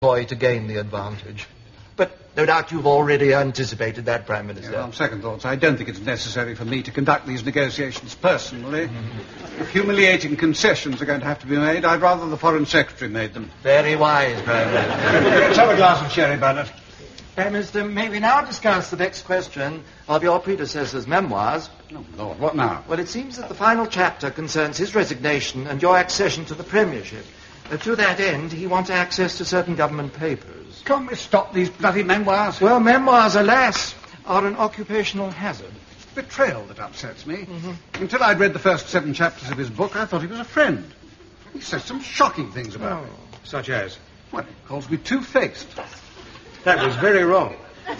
boy to gain the advantage. But no doubt you've already anticipated that, Prime Minister. On second thoughts, I don't think it's necessary for me to conduct these negotiations personally. If humiliating concessions are going to have to be made, I'd rather the Foreign Secretary made them. Very wise, Prime Minister. Let's have a glass of sherry, Bernard. Prime Minister, may we now discuss the next question of your predecessor's memoirs? Oh, Lord, what now? Well, it seems that the final chapter concerns his resignation and your accession to the premiership. To that end, he wants access to certain government papers. Can't we stop these bloody memoirs? Well, memoirs, alas, are an occupational hazard. Betrayal that upsets me. Until I'd read the first 7 chapters of his book, I thought he was a friend. He says some shocking things about me. Such as? Well, he calls me two-faced. That was very wrong.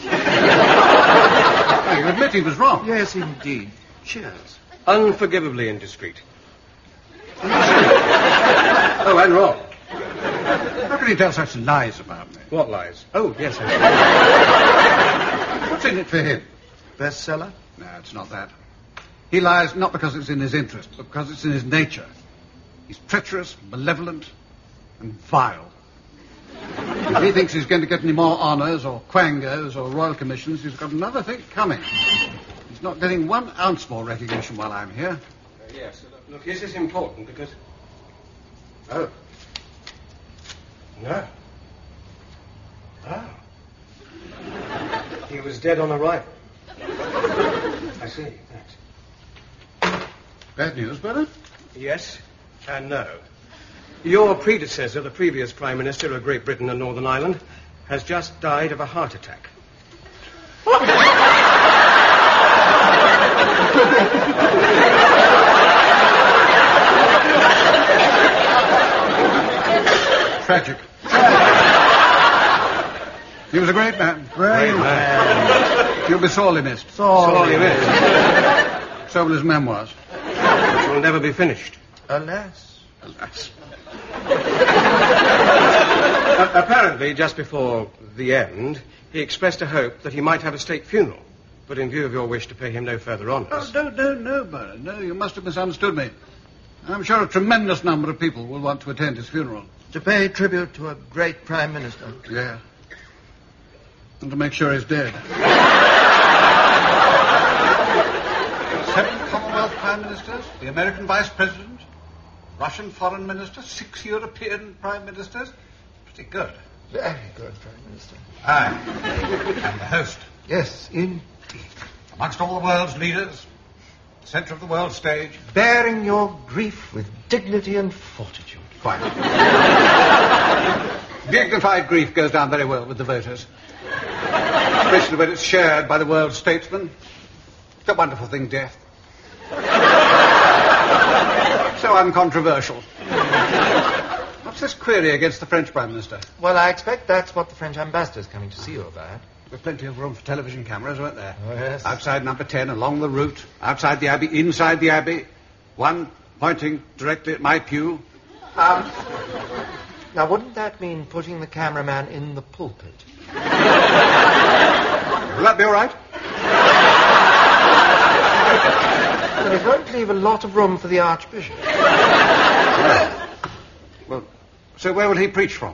You admit he was wrong. Yes, indeed. Cheers. Unforgivably indiscreet. Oh, and wrong. How can he tell such lies about me? What lies? Oh, yes, I What's in it for him? Bestseller? No, it's not that. He lies not because it's in his interest, but because it's in his nature. He's treacherous, malevolent, and vile. If he thinks he's going to get any more honours or quangos or royal commissions, he's got another thing coming. He's not getting 1 ounce more recognition while I'm here. Yes. Look, this is important because... Oh. No. Oh. He was dead on arrival. I see. Thanks. Bad news, Bernard? Yes and no. Your predecessor, the previous Prime Minister of Great Britain and Northern Ireland, has just died of a heart attack. Tragic. He was a great man. Great man. He'll be sorely missed. Sorely missed. So will his memoirs. Which will never be finished. Alas. Alas. Apparently, just before the end, he expressed a hope that he might have a state funeral. But in view of your wish to pay him no further honours... Oh, no, Bernard. No, you must have misunderstood me. I'm sure a tremendous number of people will want to attend his funeral. To pay tribute to a great Prime Minister. Yeah. And to make sure he's dead. 7 Commonwealth Prime Ministers, the American Vice President, Russian Foreign Minister, 6 European Prime Ministers. Pretty good. Very good, Prime Minister. Aye. And the host. Yes, indeed. Amongst all the world's leaders, centre of the world stage. Bearing your grief with dignity and fortitude. Quite. Dignified grief goes down very well with the voters. Especially when it's shared by the world's statesmen. It's a wonderful thing, death. So uncontroversial. What's this query against the French Prime Minister? Well, I expect that's what the French ambassador's coming to see you about. There's plenty of room for television cameras, weren't there? Oh, yes. Outside number 10, along the route, outside the Abbey, inside the Abbey. One pointing directly at my pew. Now, wouldn't that mean putting the cameraman in the pulpit? Will that be all right? But it won't leave a lot of room for the Archbishop. Well, so where will he preach from?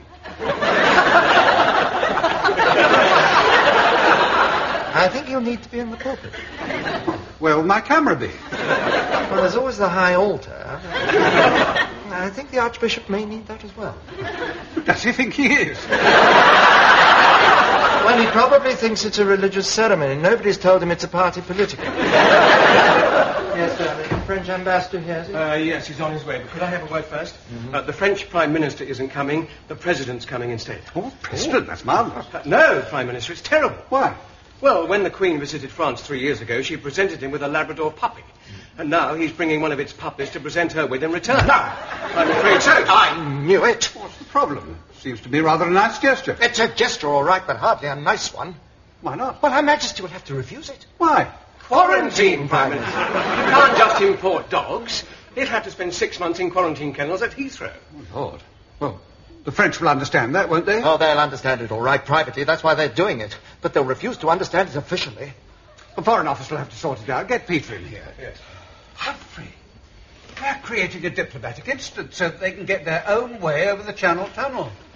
I think you'll need to be in the pulpit. Where will my camera be? Well, there's always the high altar. I think the Archbishop may need that as well. Does he think he is? Well, he probably thinks it's a religious ceremony. Nobody's told him it's a party political. Yes, sir. The French ambassador here, is he? Yes, he's on his way. But could I have a word first? The French Prime Minister isn't coming. The President's coming instead. Oh, President, that's marvellous. No, Prime Minister, it's terrible. Why? Well, when the Queen visited France 3 years ago, she presented him with a Labrador puppy. And now he's bringing one of its puppies to present her with in return. No. I'm afraid so. I knew it. What's the problem? Seems to be rather a nice gesture. It's a gesture, all right, but hardly a nice one. Why not? Well, Her Majesty will have to refuse it. Why? Quarantine, Prime Minister. You can't just import dogs. He'll have to spend 6 months in quarantine kennels at Heathrow. Oh, Lord. Well, the French will understand that, won't they? Oh, they'll understand it all right privately. That's why they're doing it. But they'll refuse to understand it officially. The Foreign Office will have to sort it out. Get Peter in here. Yes. Humphrey, they're creating a diplomatic incident so that they can get their own way over the Channel Tunnel.